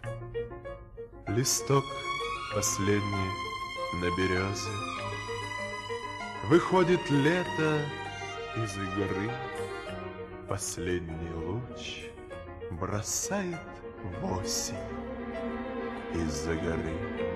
Листок последний на березе. Выходит лето из игры. Последний луч бросает в осень из-за горы.